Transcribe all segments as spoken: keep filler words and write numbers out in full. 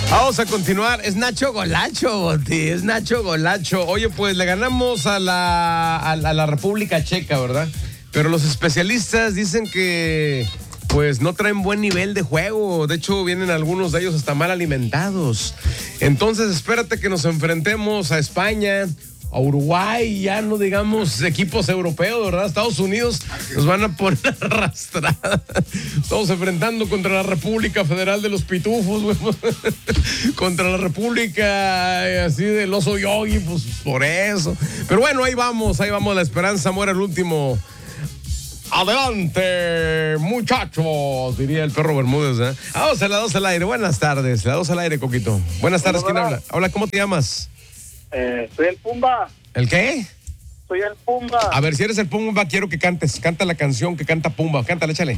Vamos a continuar. Es Nacho Golacho, Boti. Es Nacho Golacho. Oye, pues le ganamos a la, a, a la República Checa, ¿verdad? Pero los especialistas dicen que pues no traen buen nivel de juego. De hecho, vienen algunos de ellos hasta mal alimentados. Entonces, espérate que nos enfrentemos a España, a Uruguay, ya no digamos equipos europeos, ¿verdad? Estados Unidos nos van a poner arrastrada. Estamos enfrentando contra la República Federal de los Pitufos, güey. Contra la República así del Oso Yogi, pues por eso. Pero bueno, ahí vamos, ahí vamos, la esperanza muere el último. Adelante, muchachos, diría el perro Bermúdez, ¿eh? Vamos a la dos al aire. Buenas tardes, la dos al aire, Coquito. Buenas tardes, ¿quién habla? Hola, ¿cómo te llamas? Eh, soy el Pumba. ¿El qué? Soy el Pumba. A ver, si eres el Pumba, quiero que cantes. Canta la canción que canta Pumba. Cántale, échale.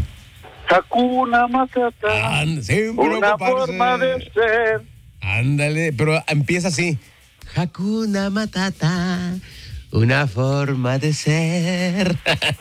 Hakuna Matata. And, sin Una preocuparse. forma de ser. Ándale, pero empieza así. Hakuna Matata. Una forma de ser.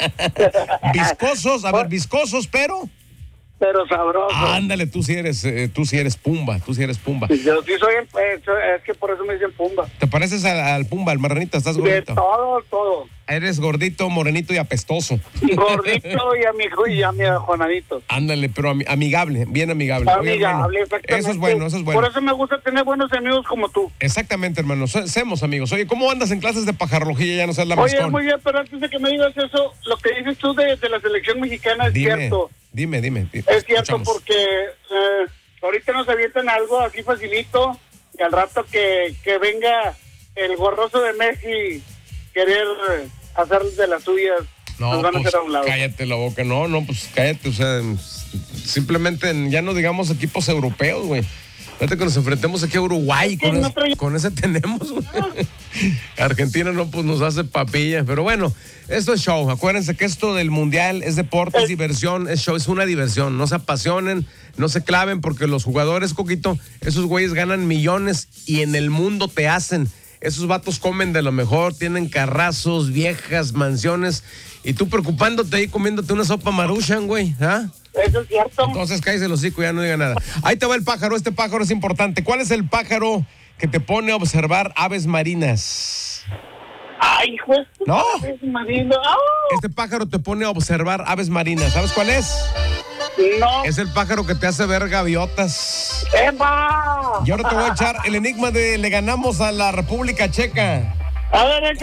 Viscosos, a ver, viscosos, pero. Pero sabroso. Ándale, tú sí eres, eh, tú sí eres Pumba, tú sí eres Pumba. Yo sí soy el. Eh, soy- es que por eso me dicen Pumba. ¿Te pareces al, al Pumba, al marranito? ¿Estás De gordito? todo, todo. Eres gordito, morenito y apestoso. Gordito y amigo y amigajonadito. Ándale, pero ami- amigable, bien amigable. Oye, hermano, Amigable, exactamente. eso es bueno, eso es bueno. Por eso me gusta tener buenos amigos como tú. Exactamente, hermano. Se- Seamos amigos. Oye, ¿cómo andas en clases de pajarología? Ya no seas la Oye, mascón. muy bien, pero antes de que me digas eso, lo que dices tú de, de la selección mexicana es Dime, cierto. dime, dime. Es cierto, Escuchamos. porque eh, ahorita nos avientan algo así facilito y al rato que, que venga el gorroso de Messi querer eh, hacer de las suyas, No, nos van pues, a hacer a un lado. cállate la boca. No, no, pues cállate. O sea, simplemente ya no digamos equipos europeos, güey. Fíjate que nos enfrentemos aquí a Uruguay. Es que Con, no ese, trae- con ese tenemos, güey. Argentina no, pues nos hace papilla. Pero bueno, esto es show. Acuérdense que esto del mundial es deporte, es Eh. diversión, es show, es una diversión. No se apasionen, no se claven, porque los jugadores, Coquito, esos güeyes ganan millones y en el mundo te hacen. Esos vatos comen de lo mejor, tienen carrazos, viejas, mansiones, y tú preocupándote ahí comiéndote una sopa Maruchan, güey, ¿ah? Eso es cierto. Entonces cállese el hocico, ya no diga nada. Ahí te va el pájaro, este pájaro es importante. ¿Cuál es el pájaro que te pone a observar aves marinas? Ay, hijo de tu No. madre, marido. ¡Ah! Este pájaro te pone a observar aves marinas. ¿Sabes cuál es? No. Es el pájaro que te hace ver gaviotas. ¡Eva! Y ahora te voy a echar el enigma de le ganamos a la República Checa. A ver,